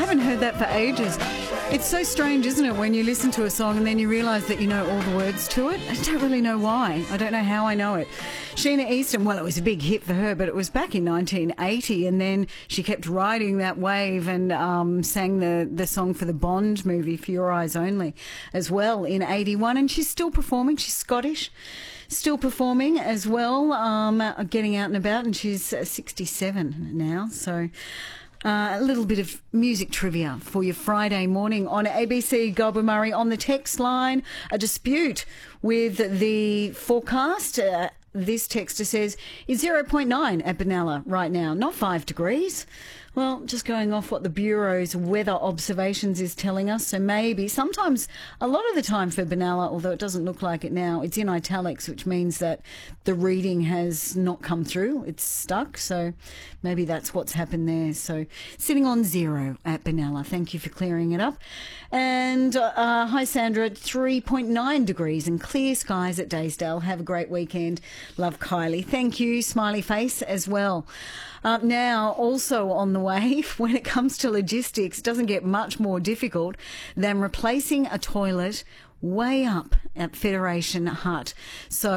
haven't heard that for ages. It's so strange, isn't it, when you listen to a song and then you realise that you know all the words to it? I don't really know why. I don't know how I know it. Sheena Easton, well, it was a big hit for her, but it was back in 1980, and then she kept riding that wave and sang the song for the Bond movie, For Your Eyes Only, as well in 81, and she's still performing. She's Scottish. Still performing as well, getting out and about, and she's 67 now, so... a little bit of music trivia for your Friday morning on ABC. Goulburn Murray on the text line. A dispute with the forecast. This texter says, it's 0.9 at Benalla right now, not 5 degrees. Well, just going off what the Bureau's weather observations is telling us, so maybe, sometimes, a lot of the time for Benalla, although it doesn't look like it now, it's in italics, which means that the reading has not come through, it's stuck, so maybe that's what's happened there. So, sitting on 0 at Benalla. Thank you for clearing it up. And, hi Sandra, 3.9 degrees and clear skies at Daysdale. Have a great weekend. Love, Kylie. Thank you, smiley face as well. Now, also on the way, when it comes to logistics, it doesn't get much more difficult than replacing a toilet way up at Federation Hut. So